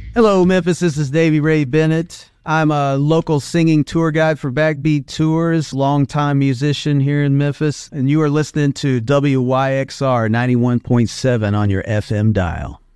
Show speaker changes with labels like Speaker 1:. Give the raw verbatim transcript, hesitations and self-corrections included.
Speaker 1: Hello, Memphis. This is Davey Ray Bennett. I'm a local singing tour guide for Backbeat Tours, longtime musician here in Memphis, and you are listening to W Y X R ninety-one point seven on your F M dial.